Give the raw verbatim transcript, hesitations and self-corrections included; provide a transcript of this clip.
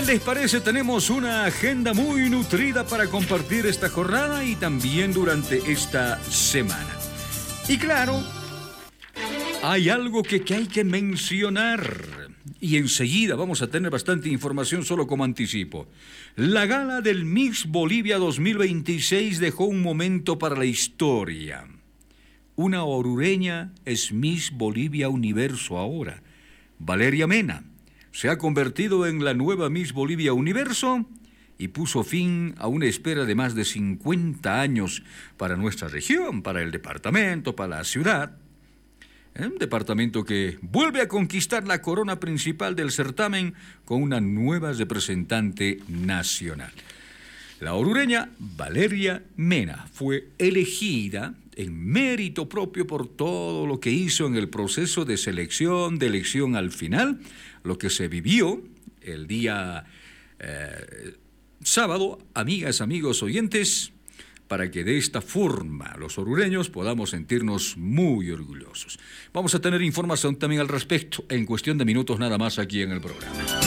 les parece? Tenemos una agenda muy nutrida para compartir esta jornada y también durante esta semana. Y claro, hay algo que, que hay que mencionar. Y enseguida vamos a tener bastante información solo como anticipo. La gala del Miss Bolivia dos mil veintiséis dejó un momento para la historia. Una orureña es Miss Bolivia Universo ahora. Valeria Mena se ha convertido en la nueva Miss Bolivia Universo y puso fin a una espera de más de cincuenta años para nuestra región, para el departamento, para la ciudad. Un departamento que vuelve a conquistar la corona principal del certamen con una nueva representante nacional. La orureña Valeria Mena fue elegida en mérito propio por todo lo que hizo en el proceso de selección, de elección al final, lo que se vivió el día eh, sábado, amigas, amigos, oyentes, para que de esta forma los orureños podamos sentirnos muy orgullosos. Vamos a tener información también al respecto en cuestión de minutos nada más aquí en el programa.